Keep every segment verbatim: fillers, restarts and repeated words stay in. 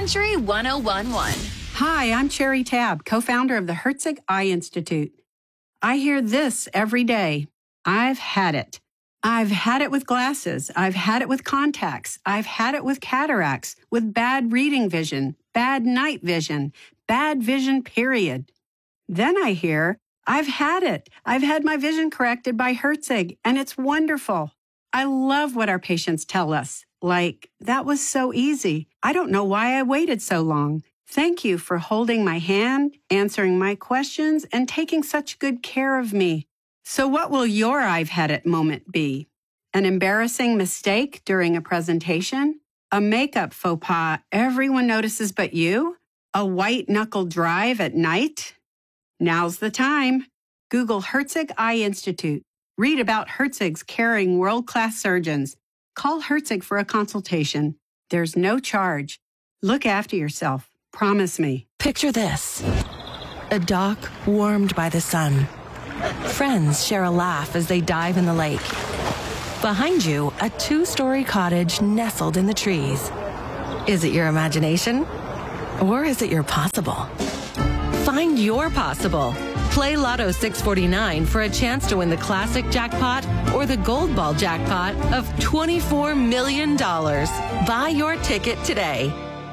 Country one oh one point one. Hi, I'm Cherry Tabb, co-founder of the Herzig Eye Institute. I hear this every day. I've had it. I've had it with glasses. I've had it with contacts. I've had it with cataracts, with bad reading vision, bad night vision, bad vision, period. Then I hear, I've had it. I've had my vision corrected by Herzig, and it's wonderful. I love what our patients tell us. Like, that was so easy. I don't know why I waited so long. Thank you for holding my hand, answering my questions, and taking such good care of me. So what will your I've had it moment be? An embarrassing mistake during a presentation? A makeup faux pas everyone notices but you? A white-knuckle drive at night? Now's the time. Google Herzig Eye Institute. Read about Herzig's caring world-class surgeons. Call Herzig for a consultation. There's no charge. Look after yourself. Promise me. Picture this. A dock warmed by the sun. Friends share a laugh as they dive in the lake. Behind you, a two-story cottage nestled in the trees. Is it your imagination? Or is it your possible? Find your possible. Play Lotto six forty-nine for a chance to win the classic jackpot or the gold ball jackpot of twenty-four million dollars. Buy your ticket today.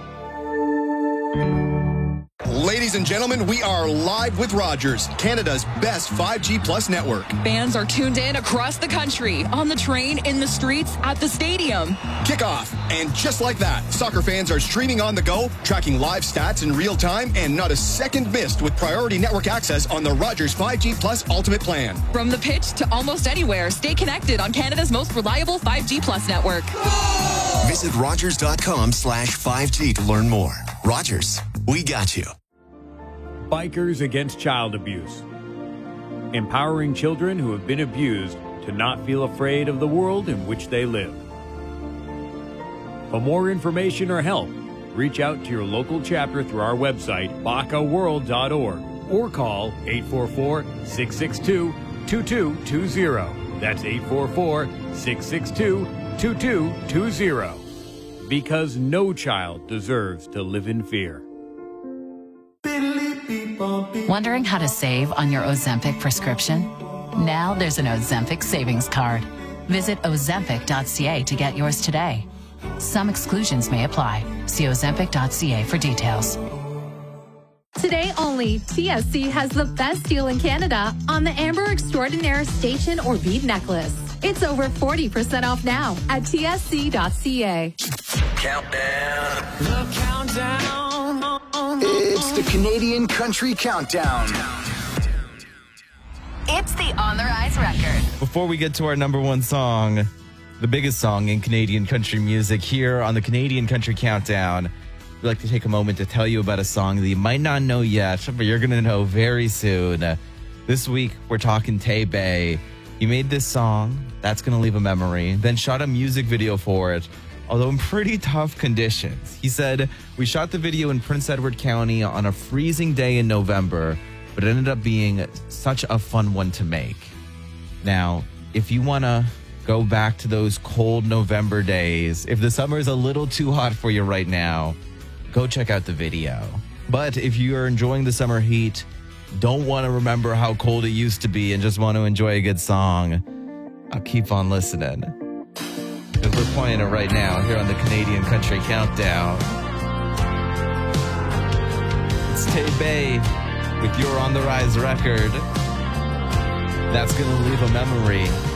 Ladies and gentlemen, we are live with Rogers, Canada's best five G Plus network. Fans are tuned in across the country, on the train, in the streets, at the stadium. Kickoff. And just like that, soccer fans are streaming on the go, tracking live stats in real time, and not a second missed with priority network access on the Rogers five G Plus Ultimate Plan. From the pitch to almost anywhere, stay connected on Canada's most reliable five G Plus network. Visit Rogers.com slash 5G to learn more. Rogers, we got you. Bikers Against Child Abuse. Empowering children who have been abused to not feel afraid of the world in which they live. For more information or help, reach out to your local chapter through our website, baka world dot org, or call eight four four, six six two, two two two zero. That's eight four four, six six two, two two two zero. Because no child deserves to live in fear. Wondering how to save on your Ozempic prescription? Now there's an Ozempic savings card. Visit ozempic dot c a to get yours today. Some exclusions may apply. See ozempic dot c a for details. Today only, T S C has the best deal in Canada on the Amber Extraordinaire Station or bead necklace. It's over forty percent off now at T S C dot c a. Countdown. The countdown. It's the Canadian Country Countdown. It's the On the Rise record. Before we get to our number one song, the biggest song in Canadian country music here on the Canadian Country Countdown, we'd like to take a moment to tell you about a song that you might not know yet, but you're going to know very soon. This week, we're talking Tay Bay. He made this song, That's Gonna Leave a Memory, then shot a music video for it, although in pretty tough conditions. He said, we shot the video in Prince Edward County on a freezing day in November, but it ended up being such a fun one to make. Now, if you want to go back to those cold November days, if the summer is a little too hot for you right now, go check out the video. But if you are enjoying the summer heat, don't want to remember how cold it used to be and just want to enjoy a good song, I'll keep on listening. Because we're playing it right now here on the Canadian Country Countdown. It's Tay Bay with Your On The Rise record. That's Gonna Leave a Memory.